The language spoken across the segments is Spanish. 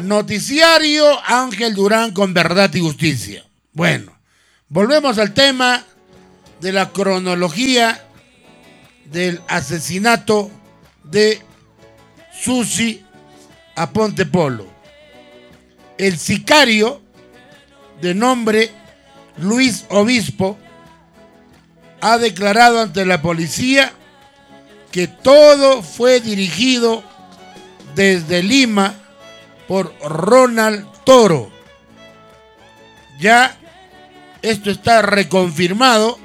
Noticiario Ángel Durán con Verdad y Justicia. Bueno, volvemos al tema de la cronología del asesinato de Susy Aponte Polo. El sicario, de nombre Luis Obispo, ha declarado ante la policía que todo fue dirigido desde Lima por Ronald Toro. Ya esto está reconfirmado.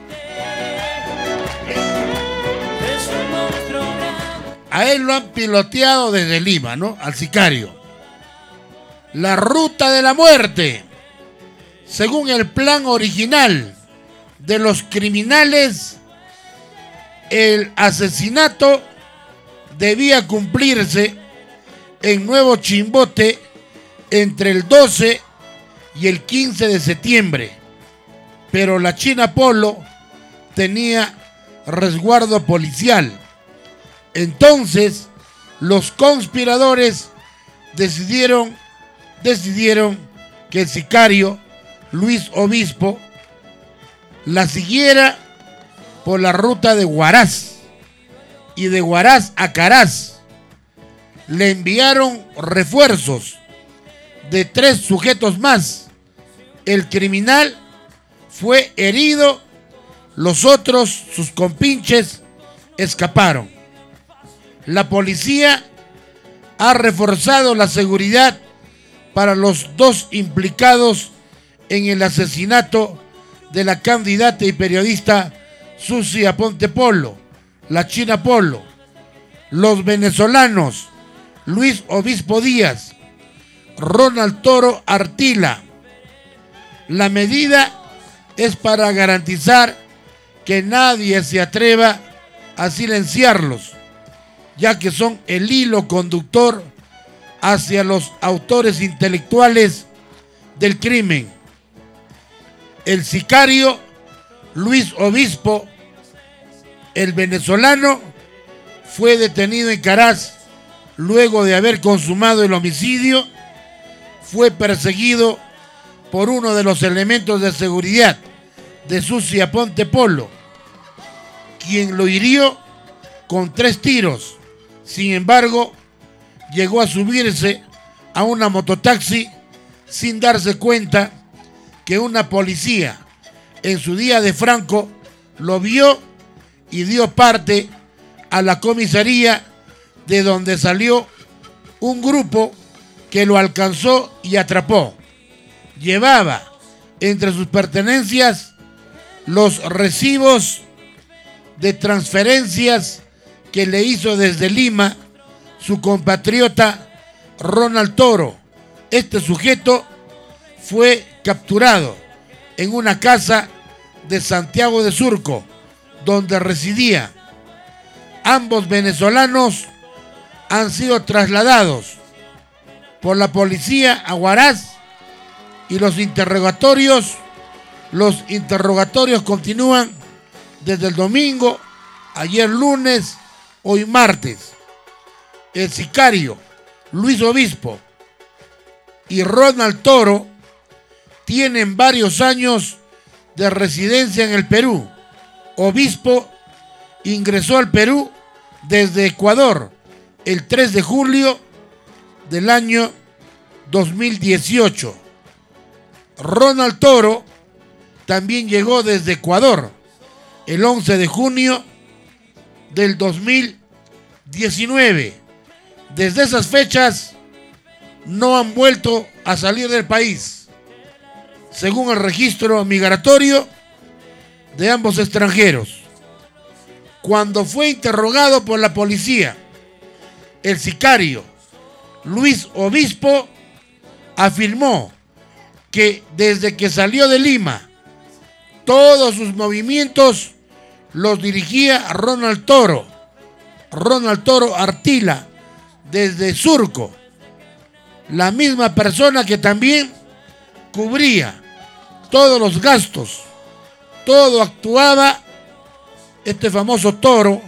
A él lo han piloteado desde Lima, ¿no? Al sicario. La ruta de la muerte. Según el plan original de los criminales, el asesinato debía cumplirse en Nuevo Chimbote entre el 12 y el 15 de septiembre. Pero la China Polo tenía resguardo policial. Entonces, los conspiradores decidieron que el sicario Luis Obispo la siguiera por la ruta de Huaraz y de Huaraz a Caraz. Le enviaron refuerzos de 3 sujetos más. El criminal fue herido, los otros, sus compinches, escaparon. La policía ha reforzado la seguridad para los 2 implicados en el asesinato de la candidata y periodista Susy Aponte Polo, la China Polo. Los venezolanos Luis Obispo Díaz, Ronald Toro Artila. La medida es para garantizar que nadie se atreva a silenciarlos, ya que son el hilo conductor hacia los autores intelectuales del crimen. El sicario Luis Obispo, el venezolano, fue detenido en Caraz luego de haber consumado el homicidio. Fue perseguido por uno de los elementos de seguridad de Susy Aponte Polo, quien lo hirió con 3 tiros. Sin embargo, llegó a subirse a una mototaxi sin darse cuenta que una policía en su día de franco lo vio y dio parte a la comisaría, de donde salió un grupo que lo alcanzó y atrapó. Llevaba entre sus pertenencias los recibos de transferencias que le hizo desde Lima su compatriota Ronald Toro. Este sujeto fue capturado en una casa de Santiago de Surco, donde residía. Ambos venezolanos han sido trasladados por la policía a Huaraz y los interrogatorios continúan desde el domingo, ayer lunes, hoy martes. El sicario Luis Obispo y Ronald Toro tienen varios años de residencia en el Perú. Obispo ingresó al Perú desde Ecuador el 3 de julio del año 2018. Ronald Toro también llegó desde Ecuador el 11 de junio del 2019. Desde esas fechas no han vuelto a salir del país, según el registro migratorio de ambos extranjeros. Cuando fue interrogado por la policía, el sicario Luis Obispo afirmó que desde que salió de Lima, todos sus movimientos los dirigía Ronald Toro Artila, desde Surco, la misma persona que también cubría todos los gastos. Todo actuaba, este famoso Toro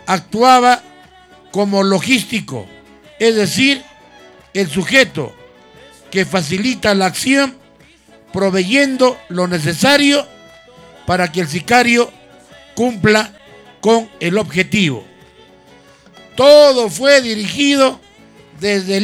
actuaba como logístico, es decir, el sujeto que facilita la acción, proveyendo lo necesario para que el sicario cumpla con el objetivo. Todo fue dirigido desde el